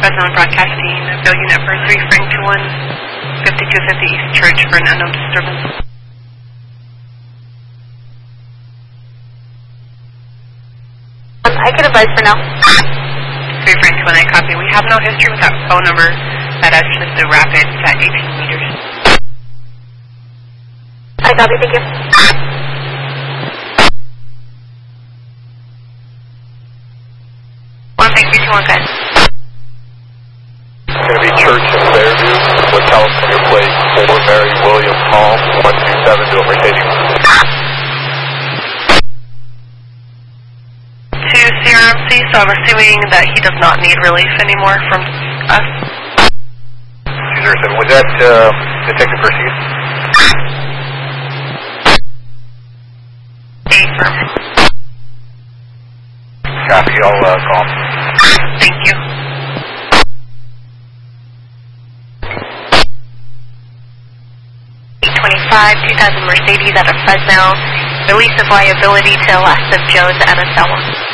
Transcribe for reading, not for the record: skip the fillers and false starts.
Fresno Broadcasting, Bill Unit for 3 Frank 1, 5250 East Church for an unknown disturbance. I can advise for now. 3 Frank 1, I copy. We have no history with that phone number that actually the rapid at 18 meters. I copy, thank you. Thank you, 2-1, guys. It's going to be Church in Fairview with California plate 4 Mary William Hall 127 to a Mercedes. To CRMC, so I'm assuming that he does not need relief anymore from us. 207, was that Detective Garcia? 8 firm. Copy, I'll call. Thank you. $825, 2000 Mercedes out of Fresno. Release of liability to Elastic Jones at Acela.